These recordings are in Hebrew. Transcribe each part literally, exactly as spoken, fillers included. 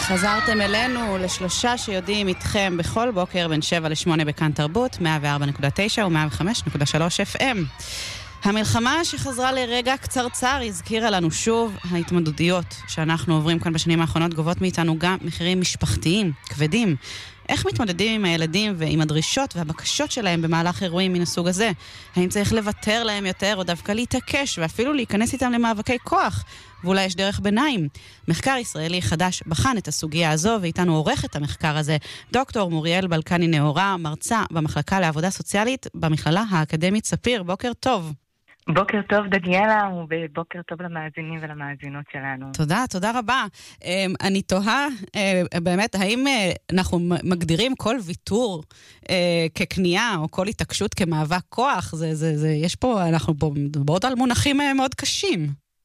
חזרתם אלינו לשלושה שיודעים איתכם בכל בוקר בין שבע לשמונה בכאן תרבות, מאה וארבע נקודה תשע ו-מאה וחמש נקודה שלוש אף אם. המלחמה שחזרה לרגע קצרצר הזכירה לנו שוב ההתמודדויות שאנחנו עוברים כאן בשנים האחרונות גובות מאיתנו גם מחירים משפחתיים, כבדים. איך מתמודדים עם הילדים ועם הדרישות והבקשות שלהם במהלך אירועים מן הסוג הזה? האם צריך לוותר להם יותר או דווקא להתעקש ואפילו להיכנס איתם למאבקי כוח? ואולי יש דרך ביניים. מחקר ישראלי חדש בחן את הסוגיה הזו, ואיתנו עורך את המחקר הזה דוקטור מוריאל בלקני נאורה, מרצה במחלקה לעבודה סוציאלית במכללה האקדמית ספיר. בוקר טוב. בוקר טוב דניאלה, ובוקר טוב למאזינים ולמאזינות שלנו. תודה, תודה רבה. אני תוהה, באמת, האם אנחנו מגדירים כל ויתור כקנייה, או כל התעקשות כמאבק כוח? זה, זה, זה, יש פה, אנחנו פה מדברות על מונחים מאוד קשים.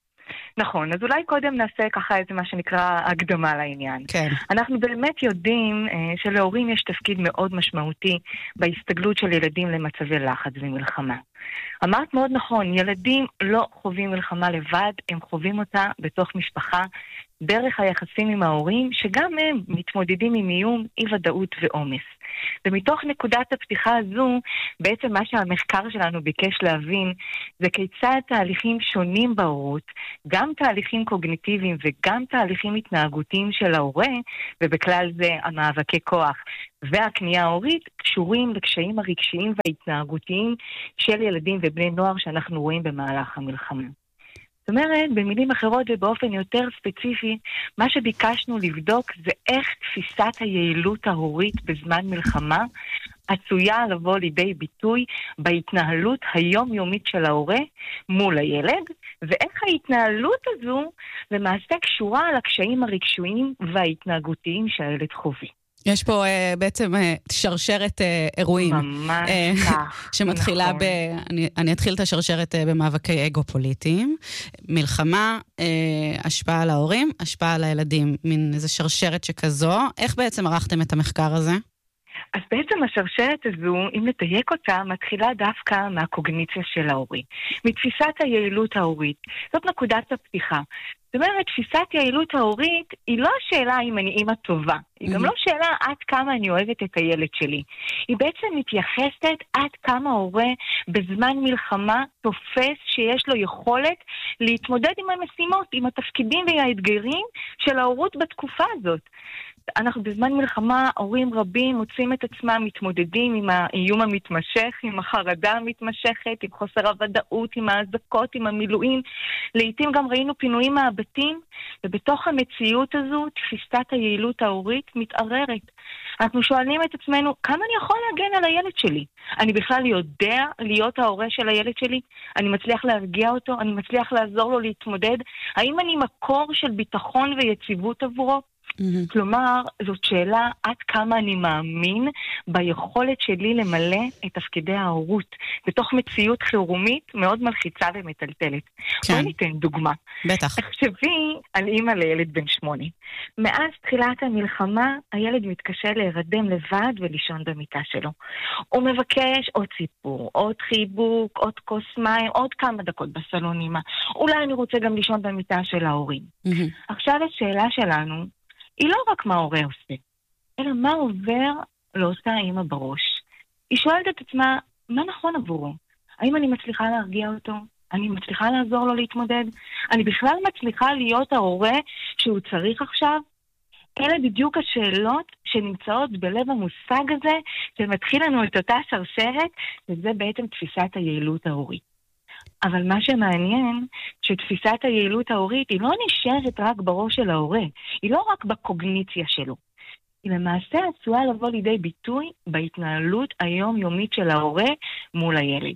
נכון, אז אולי קודם נעשה ככה איזה מה שנקרא הקדמה לעניין. כן. אנחנו באמת יודעים אה, שלהורים יש תפקיד מאוד משמעותי בהסתגלות של ילדים למצבי לחץ ומלחמה. אמרת מאוד נכון, ילדים לא חווים מלחמה לבד, הם חווים אותה בתוך משפחה, דרך היחסים עם ההורים, שגם הם מתמודדים עם איום, אי ודאות ועומס. ומתוך נקודת הפתיחה הזו, בעצם מה שהמחקר שלנו ביקש להבין, זה כיצד תהליכים שונים בהורות, גם תהליכים קוגניטיביים וגם תהליכים התנהגותיים של ההורה, ובכלל זה המאבקי כוח והקנייה ההורית, קשורים לקשיים הרגשיים וההתנהגותיים של ילדים ובני נוער שאנחנו רואים במהלך המלחמה. זאת אומרת, במילים אחרות ובאופן יותר ספציפי, מה שביקשנו לבדוק זה איך תפיסת היעילות ההורית בזמן מלחמה עשויה לבוא לידי ביטוי בהתנהלות היומיומית של ההורה מול הילד, ואיך ההתנהלות הזו למעשה קשורה על הקשיים הרגשיים וההתנהגותיים שהילד חווה. יש פה uh, בעצם uh, שרשרת uh, אירועים. ממש uh, כך. שמתחילה נכון. ב... אני, אני אתחיל את השרשרת uh, במאבקי אגו פוליטיים. מלחמה, uh, השפעה על ההורים, השפעה על הילדים. מין איזו שרשרת שכזו. איך בעצם ערכתם את המחקר הזה? אז בעצם השרשרת הזו, אם נתייק אותה, מתחילה דווקא מהקוגניציה של ההורי. מתפיסת היעילות ההורית. זאת נקודת הפתיחה. זאת אומרת, תפיסת יעילות ההורית היא לא השאלה אם אני אימא טובה. היא גם לא שאלה עד כמה אני אוהבת את הילד שלי. היא בעצם מתייחסת עד כמה הורה בזמן מלחמה תופס שיש לו יכולת להתמודד עם המשימות, עם התפקידים והאתגרים של ההורות בתקופה הזאת. אנחנו בזמן מלחמה, הורים רבים מוצאים את עצמם מתמודדים עם האיום המתמשך, עם החרדה המתמשכת, עם חוסר הוודאות, עם האזעקות, עם המילואים. לעתים גם ראינו פינויים מהבתים, ובתוך המציאות הזו תפיסת היעילות ההורית מתערערת. אנחנו שואלים את עצמנו, כמה אני יכול להגן על הילד שלי? אני בכלל יודע להיות ההורה של הילד שלי? אני מצליח להרגיע אותו? אני מצליח לעזור לו להתמודד? האם אני מקור של ביטחון ויציבות עבורו? Mm-hmm. כלומר, זאת שאלה עד כמה אני מאמין ביכולת שלי למלא את תפקידי ההורות בתוך מציאות חירומית מאוד מלחיצה ומטלטלת. כן. בואי ניתן דוגמה. בטח. תחשבי על אימא לילד בן שמונה. מאז תחילת המלחמה, הילד מתקשה להירדם לבד ולישון במיטה שלו. הוא מבקש עוד סיפור, עוד חיבוק, עוד כוס מים, עוד כמה דקות בסלון אימא. אולי אני רוצה גם לישון במיטה של ההורים. Mm-hmm. עכשיו השאלה שלנו, היא לא רק מה ההורה עושה, אלא מה עובר לאותה אימא בראש. היא שואלת את עצמה, מה נכון עבורו? האם אני מצליחה להרגיע אותו? אני מצליחה לעזור לו להתמודד? אני בכלל מצליחה להיות ההורה שהוא צריך עכשיו? אלה בדיוק השאלות שנמצאות בלב המושג הזה, שמתחיל לנו את אותה שרשרת, וזה בעצם תפיסת היעילות ההורית. אבל מה שמעניין, שתפיסת היעילות ההורית היא לא נשארת רק בראש של ההורה, היא לא רק בקוגניציה שלו. היא למעשה עשויה לבוא לידי ביטוי בהתנהלות היומיומית של ההורה מול הילד.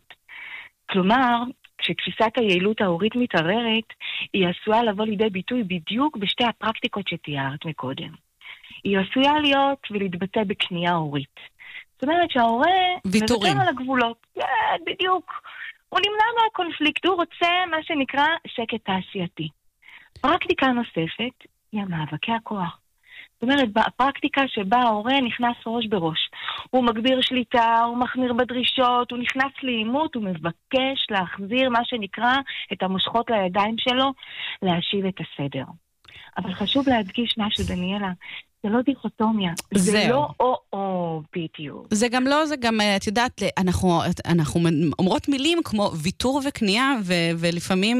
כלומר, כשתפיסת היעילות ההורית מתערערת, היא עשויה לבוא לידי ביטוי בדיוק בשתי הפרקטיקות שתיארת מקודם. היא עשויה להיות ולהתבטא בקנייה הורית. זאת אומרת שההורה מוותר על הגבולות. כן, בדיוק. הוא נמנע מהקונפליקט, הוא רוצה מה שנקרא שקט תעשייתי. פרקטיקה נוספת היא המאבקי הכוח. זאת אומרת, הפרקטיקה שבה ההורה נכנס ראש בראש. הוא מגביר שליטה, הוא מחמיר בדרישות, הוא נכנס לאימות, הוא מבקש להחזיר מה שנקרא את המושכות לידיים שלו, להשיב את הסדר. אבל חשוב להדגיש משהו, דניאלה, זה לא דיכוטומיה, זה לא או-או בדיוק. זה גם לא, זה גם, את יודעת, אנחנו, אנחנו אומרות מילים כמו ויתור וקנייה, ו, ולפעמים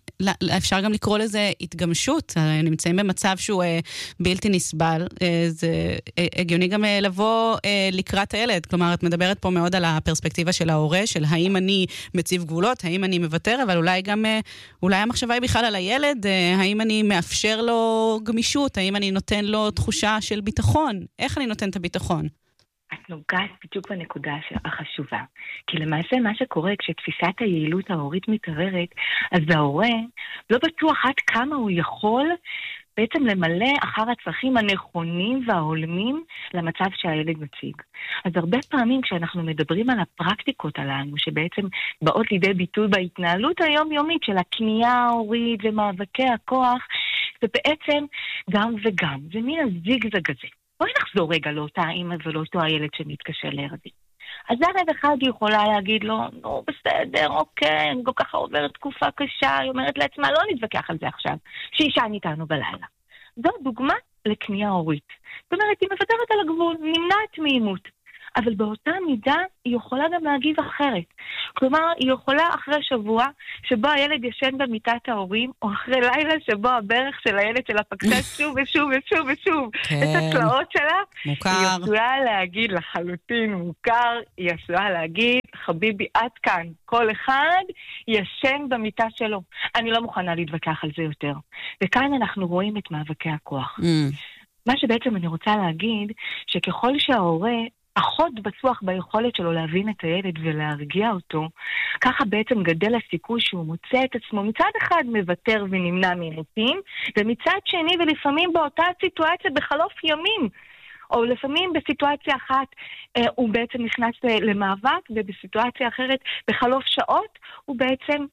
אפשר גם לקרוא לזה התגמשות, נמצאים במצב שהוא בלתי נסבל, זה הגיוני גם לבוא לקראת הילד, כלומר, את מדברת פה מאוד על הפרספקטיבה של ההורה, של האם אני מציב גבולות, האם אני מוותר, אבל אולי גם, אולי המחשבה היא בכלל על הילד, האם אני מאפשר לו גמישות, האם אני נותן לו תחושה של ביטחון. איך אני נותן את הביטחון? את נוגעת בדיוק בנקודה החשובה. כי למעשה מה שקורה כשתפיסת היעילות ההורית מתערערת, אז ההורה לא בטוח עד כמה הוא יכול בעצם למלא אחר הצרכים הנכונים וההולמים למצב שהילד מציג. אז הרבה פעמים כשאנחנו מדברים על הפרקטיקות הללו, שבעצם באות לידי ביטוי בהתנהלות היומיומית של הקנייה ההורית ומאבקי הכוח, זה בעצם גם וגם, זה מין הזיגזג הזה. בואי נחזור רגע לאותה האמא ולאותו הילד שמתקשר להרדים. אז ערב אחד היא יכולה להגיד לו, נו בסדר, אוקיי, אני כל ככה עוברת תקופה קשה, היא אומרת לעצמה, לא נתווכח על זה עכשיו, שישן איתנו בלילה. זו דוגמה לקנייה הורית. זאת אומרת, היא מוותרת על הגבול, נמנעת מעימות. אבל באותה מידה היא יכולה גם להגיב אחרת. כלומר, היא יכולה אחרי שבוע שבו הילד ישן במיטת ההורים, או אחרי לילה שבו הברך של הילד שלה פגשה שוב ושוב ושוב ושוב את הצלעות שלה, מוכר. היא יכולה להגיד לחלוטין מוכר, היא יכולה להגיד, חביבי, עד כאן, כל אחד ישן במיטה שלו. אני לא מוכנה להתווכח על זה יותר. וכאן אנחנו רואים את מאבקי הכוח. Mm. מה שבעצם אני רוצה להגיד, שככל שההורה אחות בטוח ביכולת שלו להבין את הילד ולהרגיע אותו, ככה בעצם גדל הסיכוי שהוא מוצא את עצמו מצד אחד מוותר ונמנע מעימותים, ומצד שני ולפעמים באותה סיטואציה בחלוף ימים, או לפעמים בסיטואציה אחת אה, הוא בעצם נכנס למאבק, ובסיטואציה אחרת בחלוף שעות הוא בעצם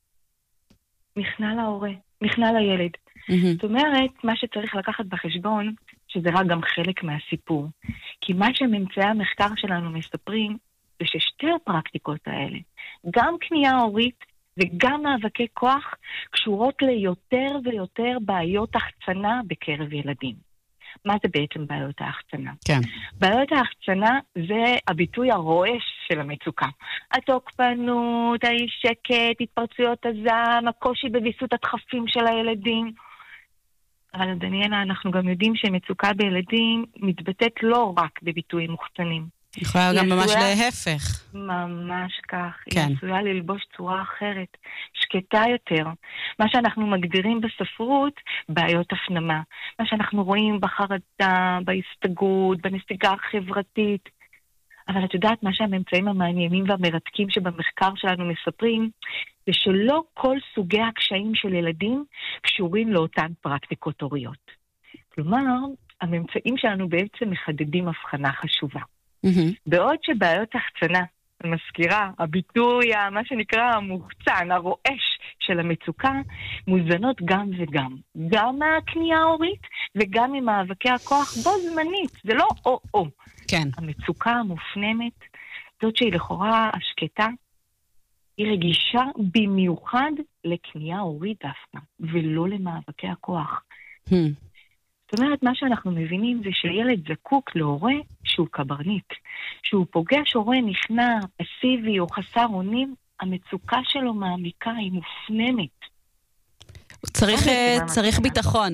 נכנע להורה, נכנע לילד. Mm-hmm. זאת אומרת, מה שצריך לקחת בחשבון, שזה רק גם חלק מהסיפור. כי מה שממצאי המחקר שלנו מספרים, זה ששתי הפרקטיקות האלה, גם קנייה הורית וגם מאבקי כוח, קשורות ליותר ויותר בעיות החצנה בקרב ילדים. מה זה בעצם בעיות ההחצנה? כן. בעיות ההחצנה זה הביטוי הרועש של המצוקה. התוקפנות, האי שקט, התפרצויות הזעם, הקושי בביסות הדחפים של הילדים. אבל דניאלה, אנחנו גם יודעים שמצוקה בילדים מתבטאת לא רק בביטויים מוחצנים. יכולה גם ממש להפך. ממש כך. כן. היא עשויה ללבוש צורה אחרת, שקטה יותר. מה שאנחנו מגדירים בספרות, בעיות הפנמה. מה שאנחנו רואים בחרדה, בהסתגרות, בנסיגה החברתית. אבל את יודעת, מה שהממצאים המעניינים והמרתקים שבמחקר שלנו מספרים, זה שלא כל סוגי הקשיים של ילדים קשורים לאותן פרקטיקות הוריות. כלומר, הממצאים שלנו בעצם מחדדים הבחנה חשובה. Mm-hmm. בעוד שבעיות החצנה, מזכירה, הביטוי, מה שנקרא המוחצן, הרועש של המצוקה, מוזנות גם וגם. גם מהקנייה ההורית וגם ממאבקי הכוח בו זמנית. זה לא או-או. כן. המצוקה המופנמת, זאת שהיא לכאורה השקטה, היא רגישה במיוחד לקנייה הורית דווקא, ולא למאבקי הכוח. Hmm. זאת אומרת, מה שאנחנו מבינים זה שילד זקוק להורה שהוא קברניט. שהוא פוגש הורה נכנע, פסיבי או חסר אונים, המצוקה שלו מעמיקה, היא מופנמת. צריך, צריך ביטחון.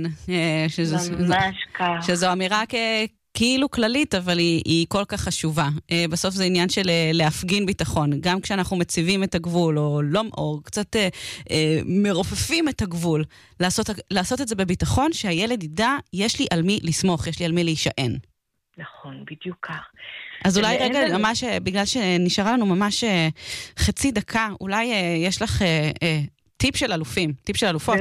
ממש כך. שזו אמירה כ... כאילו כללית, אבל היא, היא כל כך חשובה. בסוף זה עניין של להפגין ביטחון. גם כשאנחנו מציבים את הגבול, או, לא, או קצת אה, מרופפים את הגבול, לעשות, לעשות את זה בביטחון, שהילד ידע, יש לי על מי לסמוך, יש לי על מי להישען. נכון, בדיוק כך. אז אולי רגע, ממש, בגלל שנשארה לנו ממש חצי דקה, אולי יש לך... טיפ של אלופים, טיפ של אלופות,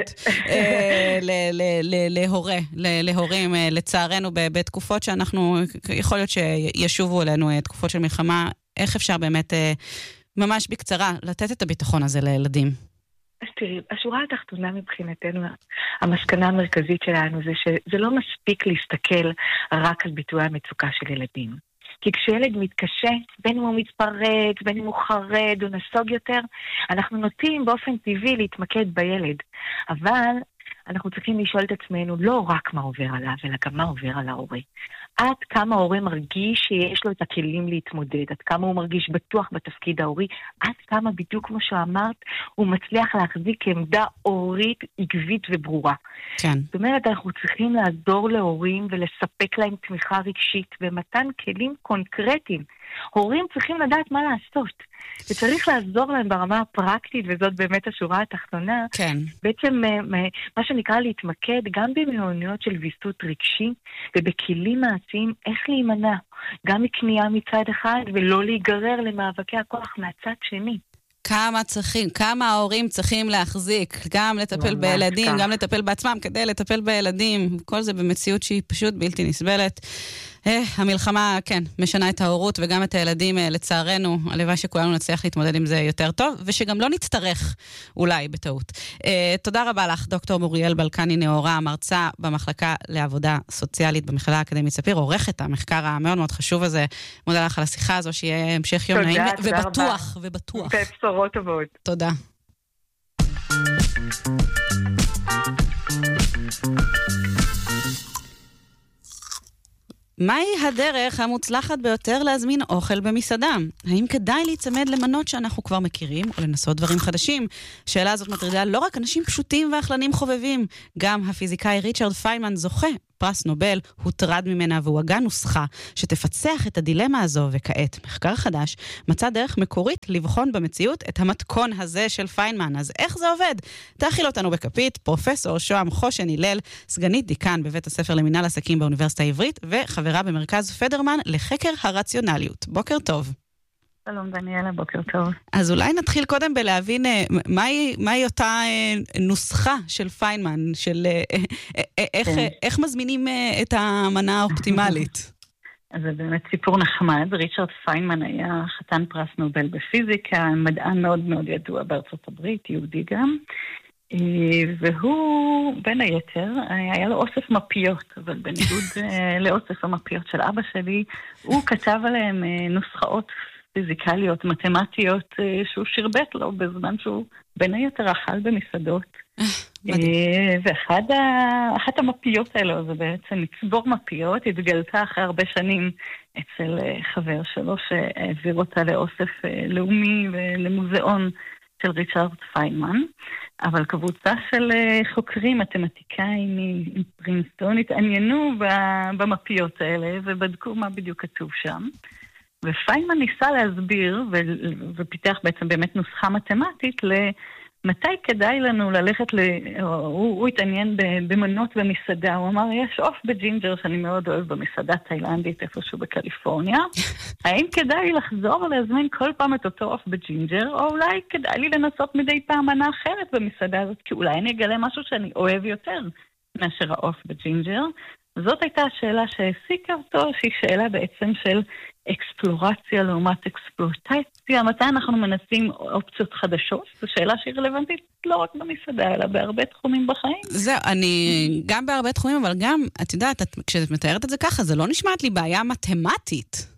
להורה, להורים, לצערנו, בתקופות שאנחנו, יכול להיות שישובו אלינו תקופות של מלחמה, איך אפשר באמת, ממש בקצרה, לתת את הביטחון הזה לילדים? אז תראי, השורה התחתונה מבחינתנו, המסקנה המרכזית שלנו זה שזה לא מספיק להסתכל רק על ביטוי המצוקה של ילדים. כי כשילד מתקשה, בין אם הוא מתפרץ, בין אם הוא חרד או נסוג יותר, אנחנו נוטים באופן טבעי להתמקד בילד. אבל אנחנו צריכים לשאול את עצמנו לא רק מה עובר עליו, אלא גם מה עובר על ההורה. עד כמה ההורה מרגיש שיש לו את הכלים להתמודד, עד כמה הוא מרגיש בטוח בתפקיד ההורי, עד כמה בדיוק כמו שאמרת, הוא מצליח להחזיק עמדה הורית עקבית וברורה. כן. זאת אומרת, אנחנו צריכים לעזור להורים ולספק להם תמיכה רגשית ומתן כלים קונקרטיים. הורים צריכים לדעת מה לעשות, וצריך לעזור להם ברמה הפרקטית, וזאת באמת השורה התחתונה. כן. בעצם מה שנקרא להתמקד גם במיומנויות של ויסות רגשי, ובכלים מעשיים איך להימנע, גם מכניעה מצד אחד, ולא להיגרר למאבקי הכוח מהצד שני. כמה צריכים, כמה ההורים צריכים להחזיק, גם לטפל בילדים, גם לטפל בעצמם, כדי לטפל בילדים, כל זה במציאות שהיא פשוט בלתי נסבלת. אה, המלחמה, כן, משנה את ההורות וגם את הילדים, לצערנו, הלוואי שכולנו נצליח להתמודד עם זה יותר טוב, ושגם לא נצטרך אולי בטעות. אה, תודה רבה לך, דוקטור מוריאל בלקני נאורה, מרצה במחלקה לעבודה סוציאלית במכללה האקדמית ספיר, עורכת המחקר המאוד מאוד חשוב הזה. מודה לך על השיחה הזו, שיהיה המשך יום נעים ובטוח, ובטוח. בשורות טובות. תודה. מהי הדרך המוצלחת ביותר להזמין אוכל במסעדה? האם כדאי להיצמד למנות שאנחנו כבר מכירים, או לנסות דברים חדשים? השאלה הזאת מטרידה לא רק אנשים פשוטים ואכלנים חובבים, גם הפיזיקאי ריצ'רד פיינמן זוכה פרס נובל, הוטרד ממנה והוא הגה נוסחה שתפצח את הדילמה הזו, וכעת מחקר חדש מצא דרך מקורית לבחון במציאות את המתכון הזה של פיינמן. אז איך זה עובד? תאכיל אותנו בכפית פרופסור שוהם חושן הלל, סגנית דיקן בבית הספר למינהל עסקים באוניברסיטה העברית וחברה במרכז פדרמן לחקר הרציונליות. בוקר טוב. שלום דניאלה, בוקר טוב. אז אולי נתחיל קודם בלהבין מהי, מהי אותה נוסחה של פיינמן, של איך, איך מזמינים את המנה האופטימלית. אז זה באמת סיפור נחמד. ריצ'רד פיינמן היה חתן פרס נובל בפיזיקה, מדען מאוד מאוד ידוע בארצות הברית, יהודי גם. והוא, בין היתר, היה לו אוסף מפיות, אבל בניגוד לאוסף המפיות של אבא שלי, הוא כתב עליהם נוסחאות פיזיקליות, מתמטיות, שהוא שרבט לו בזמן שהוא בין היתר אכל במסעדות. ואחת המפיות האלו, זה בעצם מצבור מפיות, התגלתה אחרי הרבה שנים אצל חבר שלו, שהעביר אותה לאוסף לאומי ולמוזיאון של ריצ'רד פיינמן. אבל קבוצה של חוקרים מתמטיקאים מפרינסטון התעניינו במפיות האלה ובדקו מה בדיוק כתוב שם. ופיינמן ניסה להסביר ופיתח בעצם באמת נוסחה מתמטית למתי כדאי לנו ללכת, ל... הוא, הוא התעניין במנות במסעדה, הוא אמר יש עוף בג'ינג'ר שאני מאוד אוהב במסעדה תאילנדית איפשהו בקליפורניה, האם כדאי לחזור ולהזמין כל פעם את אותו עוף בג'ינג'ר, או אולי כדאי לי לנסות מדי פעם מנה אחרת במסעדה הזאת, כי אולי אני אגלה משהו שאני אוהב יותר מאשר העוף בג'ינג'ר. זאת הייתה השאלה שהעסיקה אותו, שהיא שאלה בעצם של אקספלורציה לעומת אקספלורטציה, מתי אנחנו מנסים אופציות חדשות, זו שאלה שהיא רלוונטית לא רק במסעדה, אלא בהרבה תחומים בחיים. זהו, אני גם בהרבה תחומים, אבל גם, את יודעת, את, כשאת מתארת את זה ככה, זה לא נשמעת לי בעיה מתמטית.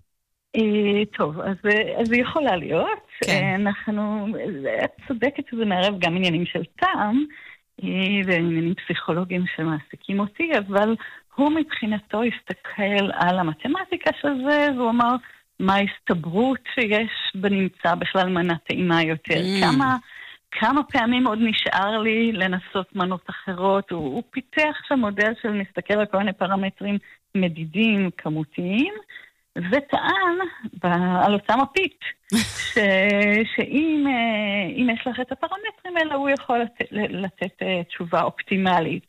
טוב, אז זה יכולה להיות. כן. אנחנו, את צודקת שזה מערב גם עניינים של טעם, ועניינים פסיכולוגיים שמעסיקים אותי, אבל הוא מבחינתו הסתכל על המתמטיקה של זה, והוא אמר, מה ההסתברות שיש בנמצא בכלל מנה טעימה יותר? Mm. כמה, כמה פעמים עוד נשאר לי לנסות מנות אחרות? הוא, הוא פיתח שם מודל של נסתכל על כל מיני פרמטרים מדידים, כמותיים, וטען על אותה מפית, ש, שאם אם יש לך את הפרמטרים האלה, הוא יכול לתת, לתת תשובה אופטימלית,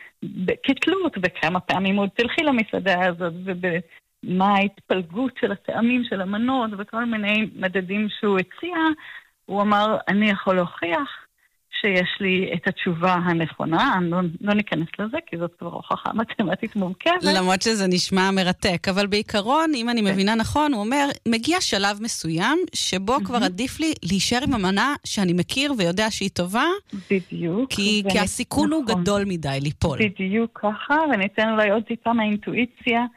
כתלות בכמה פעמים עוד תלכי למסעדה הזאת, ובמה ההתפלגות של הטעמים של המנות, וכל מיני מדדים שהוא הציע, הוא אמר, אני יכול להוכיח שיש לי את התשובה הנכונה, אני לא, לא ניכנס לזה, כי זאת כבר הוכחה מתמטית מורכבת. למרות שזה נשמע מרתק, אבל בעיקרון, אם אני מבינה נכון, הוא אומר, מגיע שלב מסוים, שבו כבר עדיף לי להישאר עם המנה שאני מכיר ויודע שהיא טובה, בדיוק. כי, כי הסיכון הוא גדול מדי ליפול. בדיוק ככה, וניתן אולי עוד טיפה מהאינטואיציה,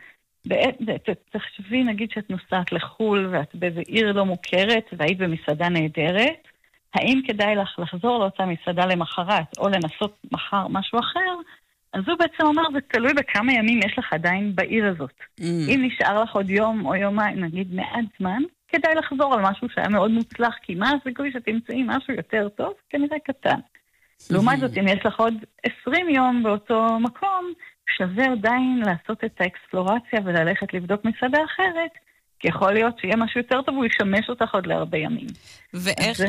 תחשבי, נגיד שאת נוסעת לחול, ואת באיזה עיר לא מוכרת, והיית במסעדה נהדרת, האם כדאי לך לחזור לאותה מסעדה למחרת, או לנסות מחר משהו אחר, אז הוא בעצם אומר, זה תלוי בכמה ימים יש לך עדיין בעיר הזאת. Mm. אם נשאר לך עוד יום או יומיים, נגיד מעט זמן, כדאי לחזור על משהו שהיה מאוד מוצלח, כי מה הסיכוי שתמצאי משהו יותר טוב? כנראה קטן. Mm-hmm. לעומת זאת, אם יש לך עוד עשרים יום באותו מקום, שווה עדיין לעשות את האקספלורציה וללכת לבדוק מסעדה אחרת, כי יכול להיות שיהיה משהו יותר טוב, הוא ישמש אותך עוד להרבה ימים. ואיך,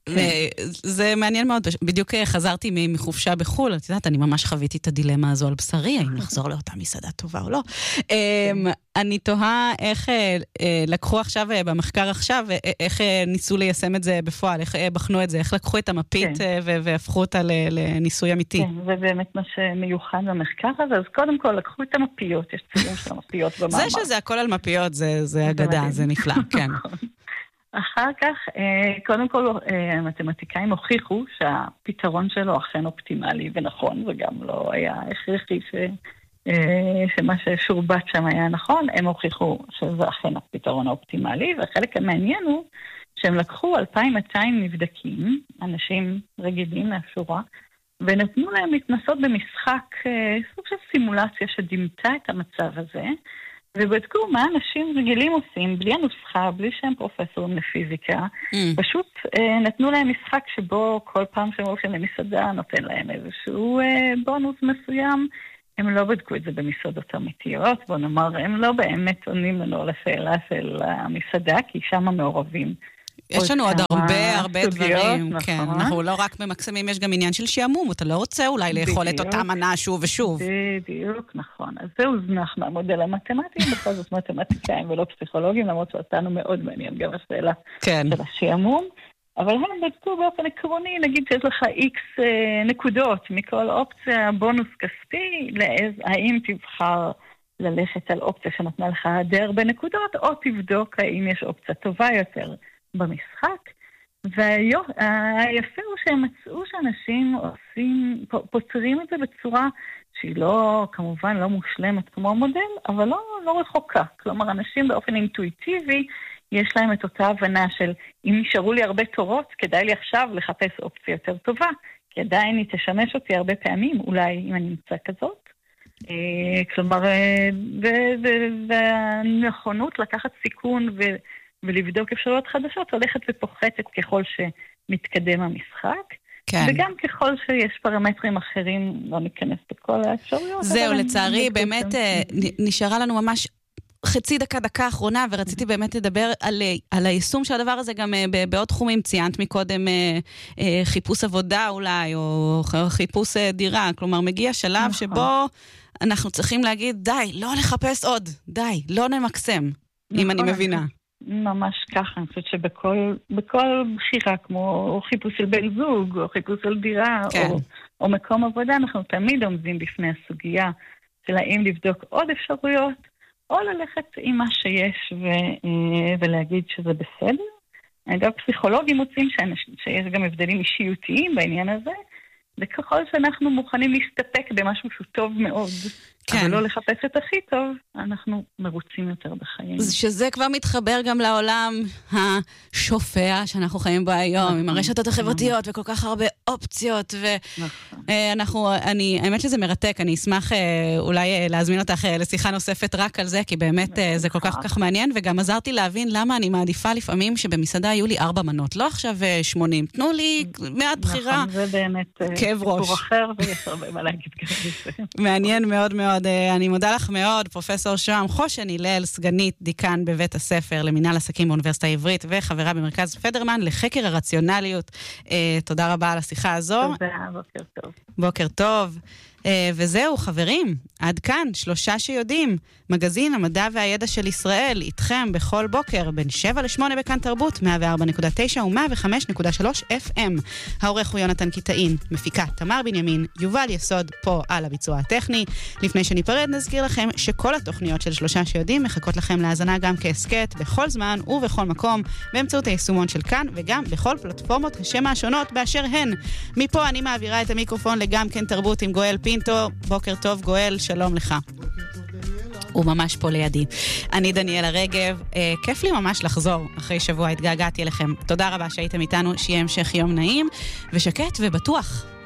זה מעניין מאוד, בדיוק חזרתי מחופשה בחול, את יודעת, אני ממש חוויתי את הדילמה הזו על בשרי, האם לחזור לאותה מסעדה טובה או לא. אני תוהה איך לקחו עכשיו, במחקר עכשיו, איך ניסו ליישם את זה בפועל, איך בחנו את זה, איך לקחו את המפית והפכו אותה לניסוי אמיתי. כן, זה באמת מה שמיוחד במחקר הזה, אז קודם כל לקחו את המפיות, יש צילום של המפיות במאמר. זה שזה הכל על מפיות, זה אגדה, זה נפלא, כן. אחר כך, קודם כל, המתמטיקאים הוכיחו שהפתרון שלו אכן אופטימלי ונכון, וגם לא היה הכרחי ש... שמה ששורבט שם היה נכון, הם הוכיחו שזה אכן הפתרון האופטימלי, והחלק המעניין הוא שהם לקחו אלפיים ומאתיים נבדקים, אנשים רגילים מהשורה, ונתנו להם להתנסות במשחק, סוג של סימולציה שדימתה את המצב הזה, ובדקו מה אנשים רגילים עושים, בלי הנוסחה, בלי שהם פרופסורים לפיזיקה, mm. פשוט אה, נתנו להם משחק שבו כל פעם שהם הולכים למסעדה נותן להם איזשהו אה, בונוס מסוים. הם לא בדקו את זה במסעדות אמיתיות, בוא נאמר, הם לא באמת עונים לנו לשאלה של המסעדה, כי שם מעורבים. יש לנו עוד הרבה הרבה דברים, כן, אנחנו לא רק במקסמים, יש גם עניין של שעמום, אתה לא רוצה אולי לאכול את אותה מנה שוב ושוב. בדיוק, נכון. אז זה הוזנח מהמודל המתמטי, בכל זאת מתמטיקאים ולא פסיכולוגים, למרות שאותנו מאוד מעניין גם השאלה של השעמום, אבל הם בדקו באופן עקרוני, נגיד שיש לך איקס נקודות מכל אופציה, בונוס כספי, האם תבחר ללכת על אופציה שנתנה לך די הרבה נקודות, או תבדוק האם יש אופציה טובה יותר במשחק, והיפה הוא שהם מצאו שאנשים עושים, פותרים את זה בצורה שהיא לא, כמובן לא מושלמת כמו המודל, אבל לא, לא רחוקה. כלומר, אנשים באופן אינטואיטיבי, יש להם את אותה הבנה של אם נשארו לי הרבה תורות, כדאי לי עכשיו לחפש אופציה יותר טובה, כי עדיין היא תשמש אותי הרבה פעמים, אולי אם אני נמצא כזאת. כלומר, והנכונות לקחת סיכון ו... ולבדוק אפשרויות חדשות, הולכת ופוחתת ככל שמתקדם המשחק, כן. וגם ככל שיש פרמטרים אחרים, לא ניכנס בכל האפשרויות. זהו, לצערי, באמת נשארה לנו ממש חצי דקה, דקה אחרונה, ורציתי באמת לדבר על, על היישום של הדבר הזה גם בעוד תחומים. ציינת מקודם חיפוש עבודה אולי, או חיפוש דירה, כלומר מגיע שלב שבו אנחנו צריכים להגיד, די, לא לחפש עוד, די, לא נמקסם, אם אני מבינה. ממש ככה, אני חושבת שבכל בכל בחירה, כמו חיפוש של בן זוג, או חיפוש של דירה, כן. או, או מקום עבודה, אנחנו תמיד עומדים בפני הסוגיה של האם לבדוק עוד אפשרויות, או ללכת עם מה שיש ו, ולהגיד שזה בסדר. אגב, פסיכולוגים מוצאים שיש גם הבדלים אישיותיים בעניין הזה, וככל שאנחנו מוכנים להסתפק במשהו שהוא טוב מאוד, כן. אבל לא לחפש את הכי טוב, אנחנו מרוצים יותר בחיים. שזה כבר מתחבר גם לעולם השופע שאנחנו חיים בו היום, נכון, עם הרשתות החברתיות נכון. וכל כך הרבה אופציות, ואנחנו, נכון. אני, האמת שזה מרתק, אני אשמח אולי להזמין אותך לשיחה נוספת רק על זה, כי באמת נכון. זה כל כך כך מעניין, וגם עזרתי להבין למה אני מעדיפה לפעמים שבמסעדה היו לי ארבע מנות, לא עכשיו שמונים, תנו לי מעט בחירה. נכון, זה באמת סיפור אחר, ויש הרבה מה להגיד גם בזה. מעניין מאוד מאוד. אני מודה לך מאוד, פרופסור שוהם חושן הלל, סגנית דיקן בבית הספר למינהל עסקים באוניברסיטה העברית, וחברה במרכז פדרמן לחקר הרציונליות. תודה רבה על השיחה הזו. תודה, בוקר טוב. בוקר טוב. וזהו, חברים, עד כאן, שלושה שיודעים. מגזין המדע והידע של ישראל, איתכם בכל בוקר, בין שבע לשמונה בכאן תרבות, מאה וארבע נקודה תשע ו-מאה וחמש נקודה שלוש אף אם. העורך הוא יונתן קיטאין, מפיקה תמר בנימין, יובל יסוד פה על הביצוע הטכני. לפני שניפרד, נזכיר לכם שכל התוכניות של שלושה שיודעים מחכות לכם להאזנה גם כעסקט, בכל זמן ובכל מקום, באמצעות היישומון של כאן, וגם בכל פלטפורמות השם השונות באשר הן. מפה אני מעבירה את המיקרופון לגם כן תרבות עם גואל פינטו. בוקר טוב גואל, שלום לך. הוא ממש פה לידי. אני דניאלה רגב, אה, כיף לי ממש לחזור אחרי שבוע, התגעגעתי אליכם. תודה רבה שהייתם איתנו, שיהיה המשך יום נעים ושקט ובטוח.